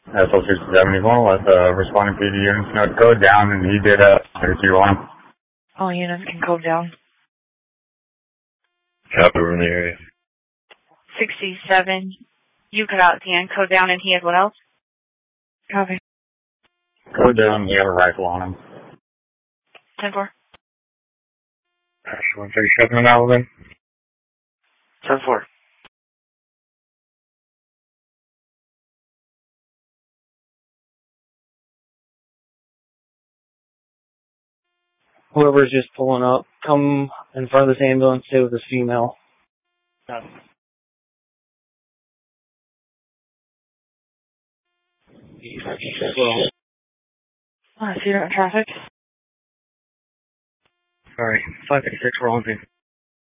SL671, let the responding PD units know to go down, and he did a 321. All units can go down. Copy, we're in the area. 67, you cut out at the end, code down, and he had what else? Copy. Go down, he had a rifle on him. 10-4. 137 an hour then? 10-4. Whoever's just pulling up, come in front of this ambulance, stay with this female. Got it. So you're in traffic? Sorry, 556 Rollins.